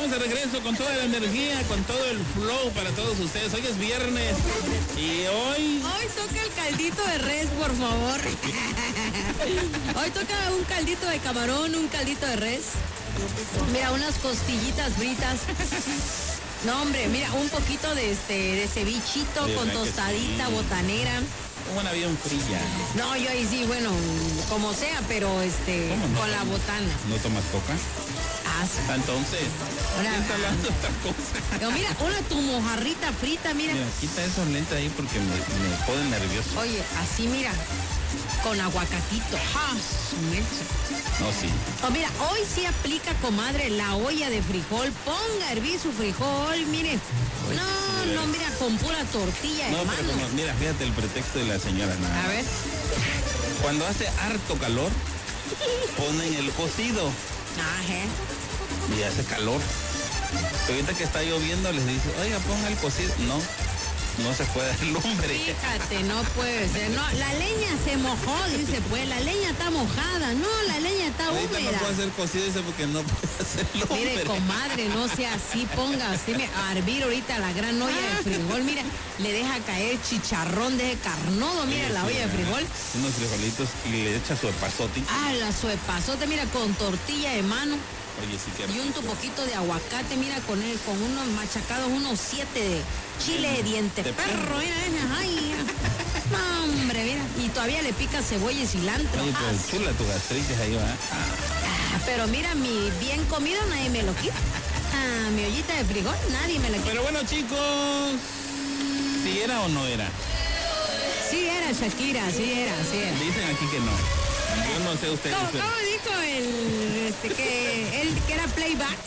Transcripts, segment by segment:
estamos de regreso con toda la energía, con todo el flow para todos ustedes. Hoy es viernes y hoy toca el caldito de res, por favor. Hoy toca un caldito de camarón, un caldito de res. Mira, unas costillitas fritas. No, hombre, mira, un poquito de cevichito con tostadita botanera. una bien fría. No, yo ahí sí, bueno, como sea, pero no? con la botana. ¿No tomas coca? Sí. Entonces, está hablando de otra cosa. Pero mira, tu mojarrita frita, mira. Mira, quita esos lentes ahí porque me pone nervioso. Oye, así mira, con aguacatito. No, sí. Oh, mira, hoy sí aplica, comadre, la olla de frijol. Ponga a hervir su frijol, mire. No, mira, con pura tortilla, no, hermano. pero como, mira, fíjate el pretexto de la señora. Nada. A ver. Cuando hace harto calor, ponen el cocido. Y hace calor. Pero ahorita que está lloviendo les dice, oiga, ponga el cocido. No se puede el lumbre. Fíjate, no puede ser. No, la leña se mojó, dice, pues, la leña está mojada. No, la leña está ahorita húmeda. no puede hacer cocido, dice, porque no puede hacer lumbre. Mire, comadre, no sea así, ponga a hervir ahorita la gran olla de frijol. Mira, le deja caer chicharrón de carnudo, mira, la olla de frijol. Unos frijolitos y le echa su epazote. La suepazote, mira, con tortilla de mano. Oye, sí que... Y un poquito de aguacate, mira, con unos machacados, unos 7 de chile de diente perro, mira, ay, no, hombre, mira, y todavía le pica cebolla y cilantro. Oye, pues chula tu gastritis ahí va. Pero mira, mi bien comido nadie me lo quita. Mi ollita de frijol, nadie me la quita. Pero bueno, chicos, ¿sí era o no era? Sí era, Shakira, sí era. Dicen aquí que no. Yo no sé ustedes. ¿Cómo dijo que era playback?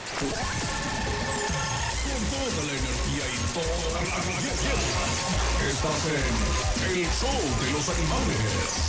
Con toda la energía y toda la galleta. Estás en el show de los animales.